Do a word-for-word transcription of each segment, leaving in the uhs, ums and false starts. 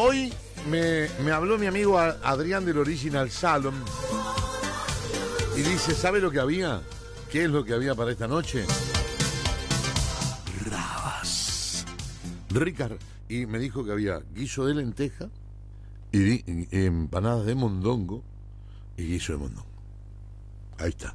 hoy me, me habló mi amigo Adrián del Original Salon y dice, ¿sabe lo que había? ¿Qué es lo que había para esta noche? Rabas. Ricas. Y me dijo que había guiso de lenteja y, di, y empanadas de mondongo y guiso de mondongo. Ahí está.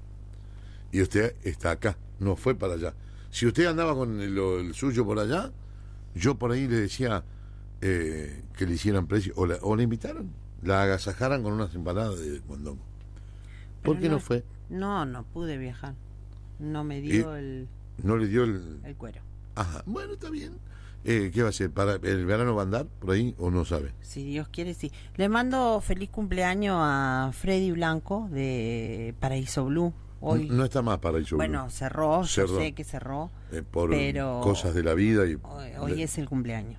Y usted está acá, no fue para allá. Si usted andaba con el, el suyo por allá, yo por ahí le decía eh, que le hicieran precio, o la, o la invitaron, la agasajaran con unas empanadas de mondongo. ¿Por qué no, no fue? No, no pude viajar. No me dio el... ¿No le dio el...? El cuero. Ajá, bueno, está bien. Eh, ¿Qué va a ser? ¿Para el verano va a andar por ahí o no sabe? Si Dios quiere, sí. Le mando feliz cumpleaños a Freddy Blanco de Paraíso Blue. Hoy, no, no está más Paraíso Blue. Bueno, cerró, cerró. Yo sé que cerró. Eh, por pero cosas de la vida. Y hoy, hoy de, es el cumpleaños.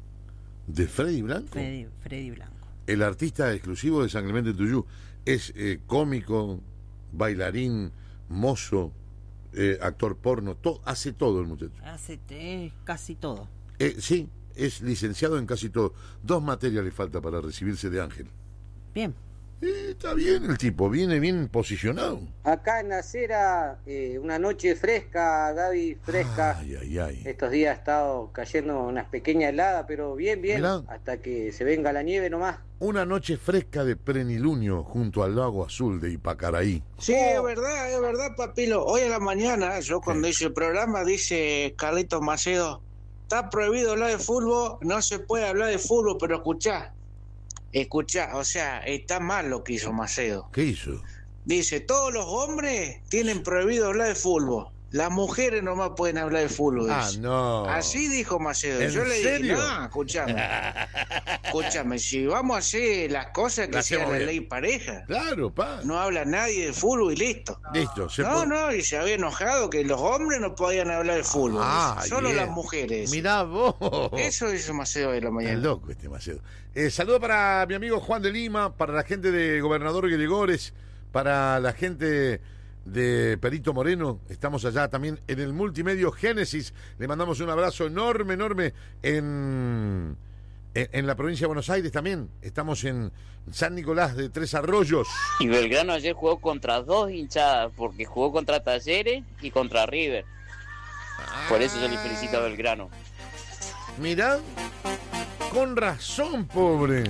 ¿De Freddy Blanco? Freddy, Freddy Blanco. El artista exclusivo de San Clemente Tuyú. Es eh, cómico, bailarín, mozo, eh, actor porno, to, hace todo el muchacho. Hace eh, casi todo. Eh, sí, es licenciado en casi todo. Dos materias le falta para recibirse de ángel. Bien. Eh, está bien el tipo, viene bien posicionado. Acá en la acera, eh, una noche fresca, Gaby, fresca. Ay, ay, ay. Estos días ha estado cayendo unas pequeñas heladas, pero bien, bien, Mirá. hasta que se venga la nieve nomás. Una noche fresca de plenilunio junto al lago azul de Ipacaraí. Sí, es verdad, es verdad, papilo. Hoy a la mañana, yo cuando hice el programa, dice Carlitos Macedo, está prohibido hablar de fútbol, no se puede hablar de fútbol, pero escuchá, escuchá, o sea, está mal lo que hizo Macedo. ¿Qué hizo? Dice, todos los hombres tienen prohibido hablar de fútbol, las mujeres nomás pueden hablar de fútbol. Ah, dice. no. Así dijo Macedo. ¿En Yo le serio? dije, no, escúchame, escúchame, si vamos a hacer las cosas que La sea hacemos la bien. ley pareja. Claro, pa. No habla nadie de fútbol y listo. Listo. Se No, puede... no, y se había enojado que los hombres no podían hablar de fútbol. Ah, solo bien. las mujeres. Mirá vos. Eso hizo Maceo de la Es mañana. loco este Macedo. Eh, saludo para mi amigo Juan de Lima, para la gente de Gobernador Guelegores, para la gente de Perito Moreno. Estamos allá también en el Multimedio Génesis. Le mandamos un abrazo enorme, enorme en, en, en la provincia de Buenos Aires también. Estamos en San Nicolás de Tres Arroyos. Y Belgrano ayer jugó contra dos hinchadas, porque jugó contra Talleres y contra River. Por eso yo le felicito a Belgrano. Mirá, con razón, pobre.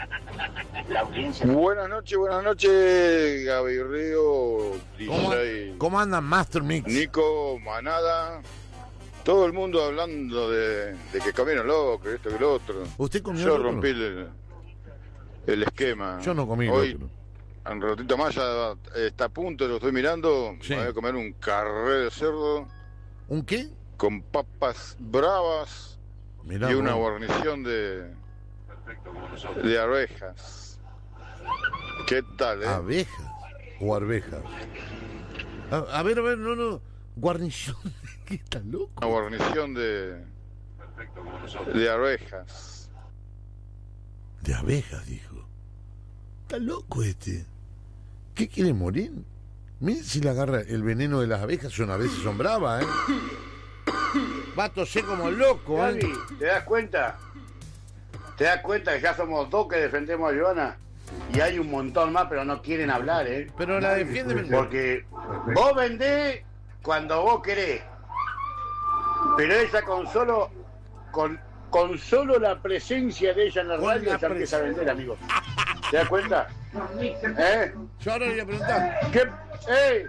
Buenas noches, buenas noches, Gaby Río, ¿Cómo, D J, ¿Cómo andan, Master Mix? Nico, Manada, todo el mundo hablando de, de que comieron loco, esto y lo otro. ¿Usted comió Yo locro? rompí el, el esquema. Yo no comí Hoy, locro. un ratito más ya está a punto, lo estoy mirando. Sí. Voy a comer un carré de cerdo. ¿Un qué? Con papas bravas. Mirá, y una vos. guarnición de, de arvejas. ¿Qué tal, eh? ¿Abejas o arvejas? A, a ver, a ver, no, no. Guarnición. ¿Qué está loco? Una guarnición de, de arvejas. De abejas, dijo. Está loco este. ¿Qué quiere morir? Miren si le agarra el veneno de las abejas, son a veces son bravas, ¿eh? Va a toser como loco, ¿eh? Gaby, ¿te das cuenta? ¿Te das cuenta que ya somos dos que defendemos a Joana? Y hay un montón más, pero no quieren hablar, ¿eh? Pero la defiende... Porque vos vendés cuando vos querés. Pero ella con solo... Con, con solo la presencia de ella en la Con radio la ya empieza a vender, amigo. ¿Te das cuenta? ¿Eh? Yo ahora le voy a preguntar. ¿Qué? ¡Eh!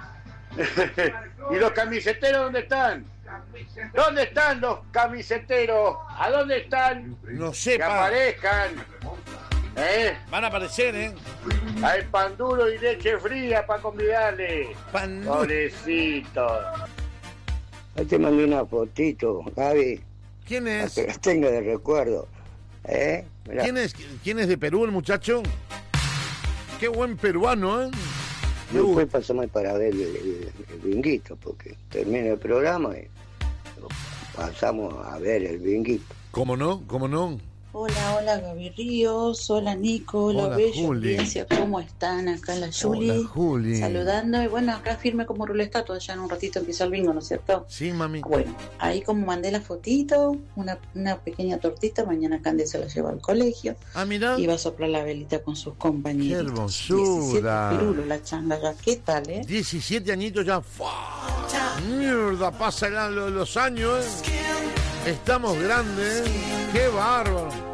¿Y los camiseteros dónde están? ¿Dónde están los camiseteros? ¿A dónde están? No sé, Que pa. aparezcan. ¿Eh? Van a aparecer, ¿eh? Hay pan duro y leche fría para convidarle. Pan duro. Pobrecito. Ahí te mandé una fotito, Gaby. ¿Quién Para es? que las tenga de recuerdo. ¿Eh? Mirá. ¿Quién es? ¿Quién es de Perú el muchacho? Qué buen peruano, ¿eh? Después pasamos para ver el, el, el binguito, porque termina el programa y pasamos a ver el binguito. ¿Cómo no? ¿Cómo no? Hola, hola Gaby Ríos, hola Nico, hola, Hola, Bello, Juli. audiencia, ¿cómo están? Acá la Juli, Hola, Juli. saludando, y bueno, acá firme como rulestato, ya en un ratito empieza el bingo, ¿no es cierto? Sí, mami. Bueno, ahí como mandé la fotito, una, una pequeña tortita, mañana Cande se la lleva al colegio. Ah, mira. Y va a soplar la velita con sus compañeros. Qué hermosura. diecisiete pirulos la changa ya, ¿qué tal, eh? diecisiete añitos ya. ¡Fua! Mierda, pasan los, los años, ¿eh? Estamos grandes, ¿eh? Qué bárbaro.